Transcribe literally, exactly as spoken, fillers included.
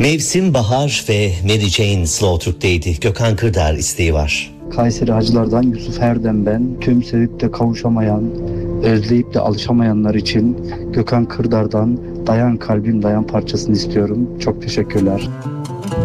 Mevsim bahar ve Mary Jane Slow Türk'teydi. Gökhan Kırdar isteği var. Kayseri Hacılar'dan Yusuf Erdem ben. Tüm sevip de kavuşamayan, özleyip de alışamayanlar için Gökhan Kırdar'dan Dayan Kalbim Dayan parçasını istiyorum. Çok teşekkürler.